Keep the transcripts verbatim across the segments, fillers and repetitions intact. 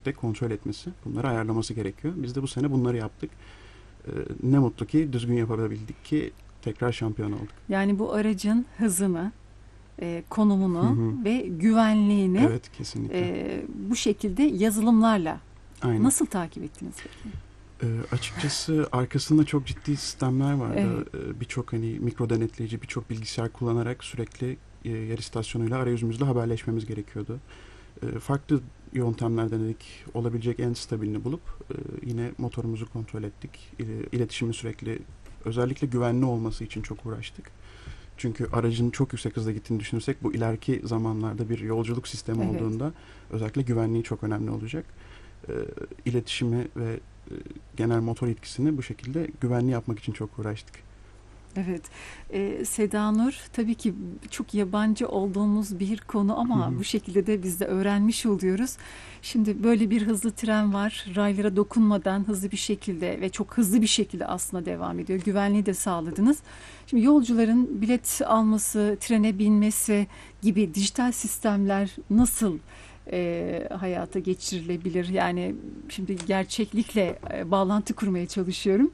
de kontrol etmesi, bunları ayarlaması gerekiyor. Biz de bu sene bunları yaptık. Ee, ne mutlu ki düzgün yapabildik ki tekrar şampiyon olduk. Yani bu aracın hızını, e, Hı konumunu hı. ve güvenliğini Evet, kesinlikle. e, bu şekilde yazılımlarla Aynen. nasıl takip ettiniz peki? Ee, açıkçası arkasında çok ciddi sistemler vardı. Evet. Ee, birçok hani mikro denetleyici, birçok bilgisayar kullanarak sürekli e, yer istasyonuyla arayüzümüzle haberleşmemiz gerekiyordu. Ee, farklı yöntemler denedik. Olabilecek en stabilini bulup e, yine motorumuzu kontrol ettik. İle- İletişimi sürekli, özellikle güvenli olması için çok uğraştık. Çünkü aracın çok yüksek hızda gittiğini düşünürsek bu ileriki zamanlarda bir yolculuk sistemi Evet. olduğunda özellikle güvenliği çok önemli olacak. E, iletişimi ve e, genel motor etkisini bu şekilde güvenli yapmak için çok uğraştık. Evet. Ee, Seda Nur, tabii ki çok yabancı olduğumuz bir konu Hı ama hı. bu şekilde de biz de öğrenmiş oluyoruz. Şimdi böyle bir hızlı tren var. Raylara dokunmadan hızlı bir şekilde ve çok hızlı bir şekilde aslında devam ediyor. Güvenliği de sağladınız. Şimdi yolcuların bilet alması, trene binmesi gibi dijital sistemler nasıl e, hayata geçirilebilir? Yani şimdi gerçeklikle e, bağlantı kurmaya çalışıyorum.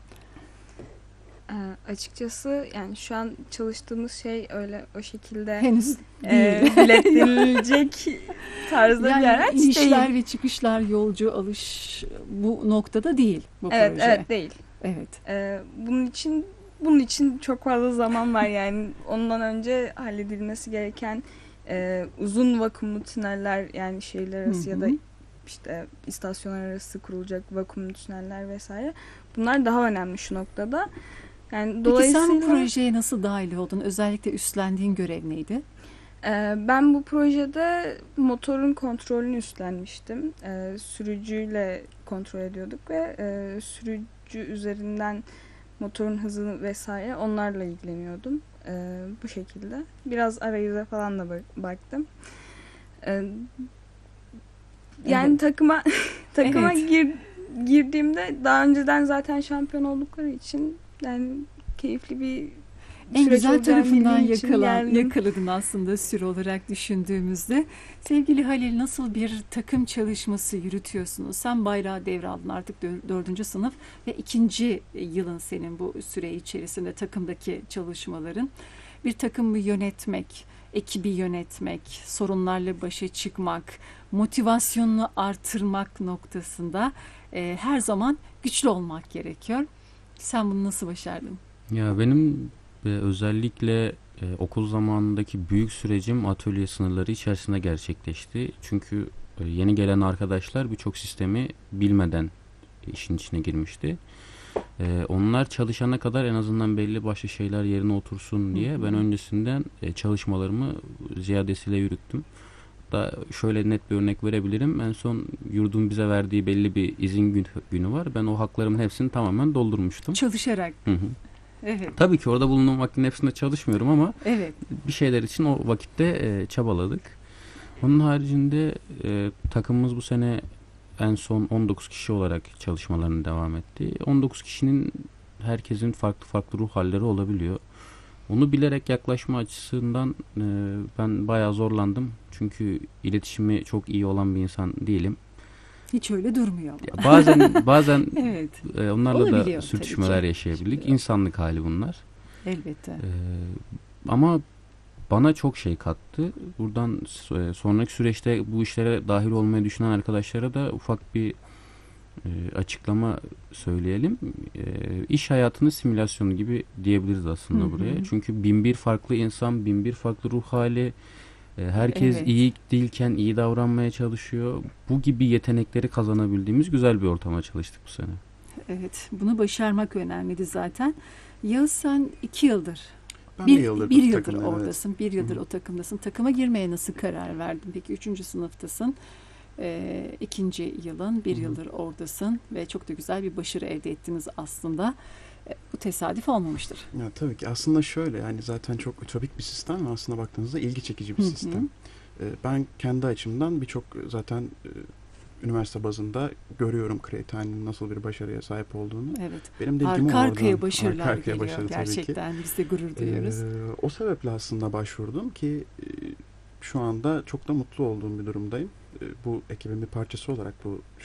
Ee, açıkçası yani şu an çalıştığımız şey öyle o şekilde Henüz e, değil. biletlenilecek tarzda bir Yani araç inişler değil. ve çıkışlar, yolcu alış bu noktada değil bu Evet, proje. evet değil. Evet. Ee, bunun için bunun için çok fazla zaman var yani ondan önce halledilmesi gereken e, uzun vakumlu tüneller yani şehirler Hı arası ya da hı. işte istasyonlar arası kurulacak vakumlu tüneller vesaire. Bunlar daha önemli şu noktada. Yani Peki sen bu dolayısıyla projeye nasıl dahil oldun? Özellikle üstlendiğin görev neydi? e, ben bu projede motorun kontrolünü üstlenmiştim. E, sürücüyle kontrol ediyorduk ve e, sürücü üzerinden motorun hızını vesaire onlarla ilgileniyordum. E, bu şekilde. Biraz arayüze falan da bak- baktım. E, yani Evet. takıma takıma Evet. gir, girdiğimde daha önceden zaten şampiyon oldukları için yani keyifli bir En süreç güzel olacağını tarafından bildiğim için yakalan, geldim. yakaladın aslında süre olarak düşündüğümüzde. Sevgili Halil, nasıl bir takım çalışması yürütüyorsunuz? Sen bayrağı devraldın artık dör- dördüncü sınıf ve ikinci yılın senin bu süre içerisinde takımdaki çalışmaların. Bir takımı yönetmek, ekibi yönetmek, sorunlarla başa çıkmak, motivasyonunu artırmak noktasında e, her zaman güçlü olmak gerekiyor. Sen bunu nasıl başardın? Ya benim e, özellikle e, okul zamanındaki büyük sürecim atölye sınırları içerisinde gerçekleşti. Çünkü e, yeni gelen arkadaşlar birçok sistemi bilmeden işin içine girmişti. E, onlar çalışana kadar en azından belli başlı şeyler yerine otursun Hı diye ben hı. öncesinden e, çalışmalarımı ziyadesiyle yürüttüm. Da şöyle net bir örnek verebilirim. En son yurdun bize verdiği belli bir izin gün- günü var. Ben o haklarımın hepsini tamamen doldurmuştum. Çalışarak. Hı hı. Evet. Tabii ki orada bulunduğum vaktin hepsinde çalışmıyorum ama Evet. bir şeyler için o vakitte e, çabaladık. Onun haricinde e, takımımız bu sene en son on dokuz kişi olarak çalışmalarını devam etti. on dokuz kişinin herkesin farklı farklı ruh halleri olabiliyor. Onu bilerek yaklaşma açısından e, ben bayağı zorlandım. Çünkü iletişimi çok iyi olan bir insan değilim. Hiç öyle durmuyor ama. Ya bazen bazen Evet. e, onlarla da Olabiliyor tabii sürtüşmeler ki. yaşayabildik. Şimdi, İnsanlık hali bunlar. elbette. E, ama bana çok şey kattı. Buradan e, sonraki süreçte bu işlere dahil olmayı düşünen arkadaşlara da ufak bir e, açıklama söyleyelim. E, iş hayatının simülasyonu gibi diyebiliriz Hı aslında buraya. hı. Çünkü bin bir farklı insan, bin bir farklı ruh hali, e, herkes Evet. iyi değilken iyi davranmaya çalışıyor. Bu gibi yetenekleri kazanabildiğimiz güzel bir ortama çalıştık bu sene. Evet. Bunu başarmak önemliydi zaten. Yağız, sen iki yıldır, Ben bir bir, yıldır bir bu yıldır takımdayım, evet. oradasın. Bir Hı yıldır hı. o takımdasın. Takıma girmeye nasıl karar verdin? Peki üçüncü sınıftasın. Ee, ikinci yılın, bir Hı hı. yıldır oradasın ve çok da güzel bir başarı elde ettiniz aslında. E, bu tesadüf olmamıştır. Ya tabii ki aslında şöyle, yani zaten çok ütopik bir sistem ve aslında baktığınızda ilgi çekici bir Hı hı. sistem. Ee, ben kendi açımdan birçok zaten e, üniversite bazında görüyorum Crate'inin nasıl bir başarıya sahip olduğunu. Evet. Benim de ilgimi Arka arkaya oradan, başarılar arka arkaya geliyor başarı tabii ki. gerçekten. Biz de gurur Ee, duyuyoruz. o sebeple aslında başvurdum ki e, şu anda çok da mutlu olduğum bir durumdayım. E, bu ekibin bir parçası olarak bu